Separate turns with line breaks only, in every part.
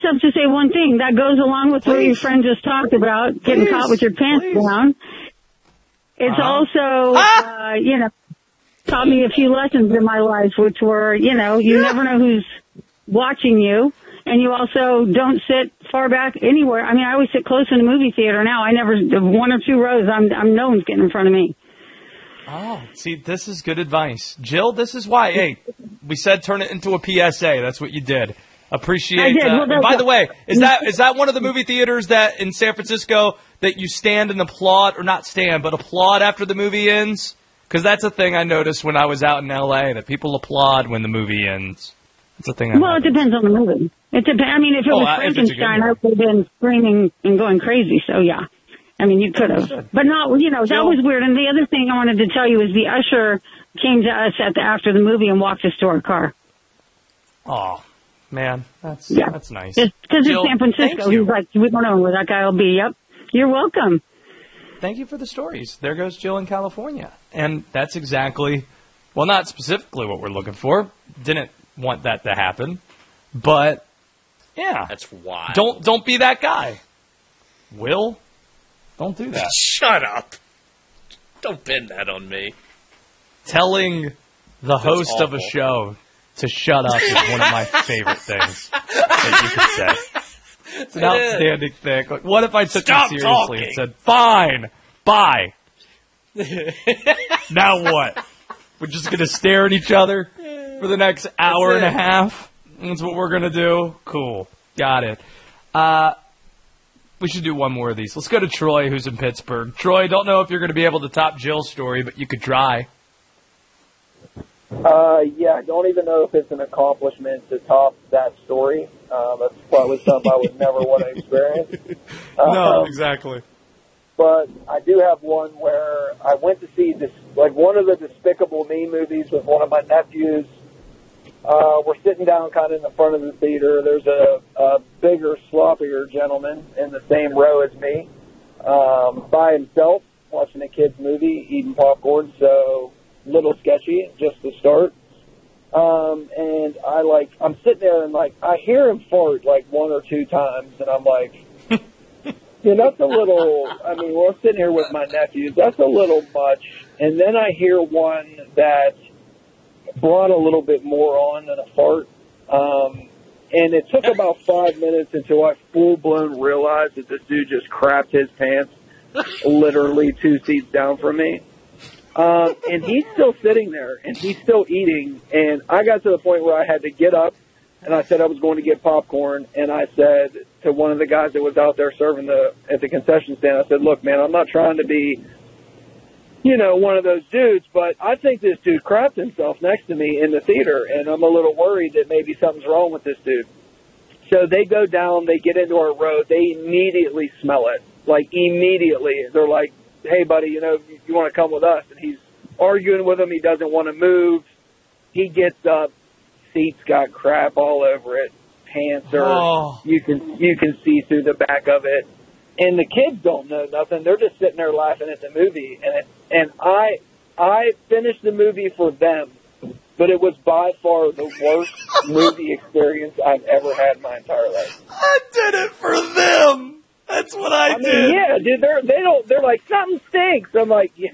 have to say one thing. That goes along with what your friend just talked about, getting caught with your pants down. It's also, taught me a few lessons in my life, which were, you never know who's watching you. And you also don't sit far back anywhere. I mean, I always sit close in the movie theater now. I never, one or two rows, I'm no one's getting in front of me.
Oh, see, this is good advice. Jill, this is why, hey, we said turn it into a PSA. That's what you did. Appreciate
I did.
and by the way, is that one of the movie theaters that in San Francisco that you stand and applaud, or not stand, but applaud after the movie ends? Because that's a thing I noticed when I was out in L.A., that people applaud when the movie ends. That's a thing.
Well, it depends on the movie. It depends. I mean, if it was Frankenstein, I would have been screaming and going crazy. So yeah, I mean, you could have, but not. That was weird. And the other thing I wanted to tell you is the usher came to us after the movie and walked us to our car.
Oh man, that's nice.
Because it's San Francisco. He's like, we don't know where that guy will be. Yep, you're welcome.
Thank you for the stories. There goes Jill in California, and that's exactly, well, not specifically what we're looking for. Didn't want that to happen, but. Yeah.
That's wild.
Don't be that guy. Will, don't do that.
Shut up. Don't pin that on me.
Telling the host of a show to shut up is one of my favorite things that you could say. It's an outstanding thing. Like, what if I took you seriously and said, fine, bye. Now what? We're just going to stare at each other for the next hour and a half? That's what we're going to do? Cool. Got it. We should do one more of these. Let's go to Troy, who's in Pittsburgh. Troy, don't know if you're going to be able to top Jill's story, but you could try.
Yeah, I don't even know if it's an accomplishment to top that story. That's probably something I would never want to experience.
No, exactly.
But I do have one where I went to see one of the Despicable Me movies with one of my nephews. We're sitting down kind of in the front of the theater. There's a bigger, sloppier gentleman in the same row as me, by himself, watching a kid's movie, eating popcorn, so a little sketchy just to start. And I'm sitting there and I hear him fart one or two times, and I'm like, that's a little, we're sitting here with my nephews, that's a little much. And then I hear one that brought a little bit more on than a fart. And it took about 5 minutes until I full-blown realized that this dude just crapped his pants literally 2 seats down from me. And he's still sitting there, and he's still eating. And I got to the point where I had to get up, and I said I was going to get popcorn. And I said to one of the guys that was out there serving at the concession stand, I said, look, man, I'm not trying to be one of those dudes, but I think this dude crapped himself next to me in the theater, and I'm a little worried that maybe something's wrong with this dude. So they go down, they get into our row, they immediately smell it. Immediately. They're like, hey, buddy, you want to come with us? And he's arguing with him. He doesn't want to move. He gets up. Seat's got crap all over it. Pants are, you can see through the back of it. And the kids don't know nothing. They're just sitting there laughing at the movie. And I finished the movie for them, but it was by far the worst movie experience I've ever had in my entire life.
I did it for them. That's what I did.
Yeah, dude. They're like, something stinks. I'm like, yeah,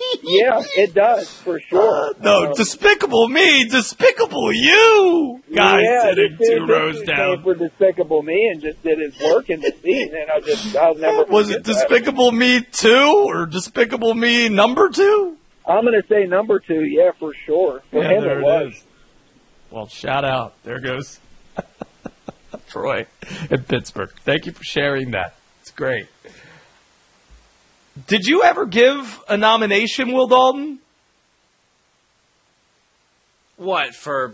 it does for sure.
No, Despicable Me, Despicable You. Guys sitting 2 rows down.
Came for Despicable Me and just did his work in the seat, and I'll never.
Was it Despicable Me 2 or Despicable Me number 2?
I'm going to say number 2. Yeah, for sure. For him,
there
it was.
Is. Well, shout out. There goes Troy in Pittsburgh. Thank you for sharing that. It's great. Did you ever give a nomination, Will Dalton?
What, for...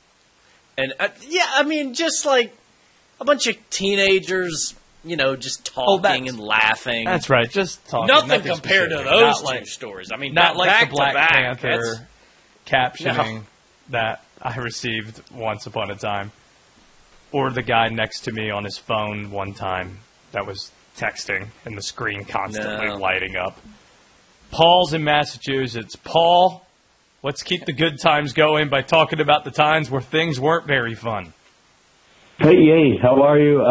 just like a bunch of teenagers, just talking and laughing.
That's right, just talking.
Nothing compared to those two stories.
Not like the Black
back,
Panther captioning that I received once upon a time. Or the guy next to me on his phone one time that was texting and the screen constantly lighting up. Paul's in Massachusetts. Paul, let's keep the good times going by talking about the times where things weren't very fun.
Hey, how are you?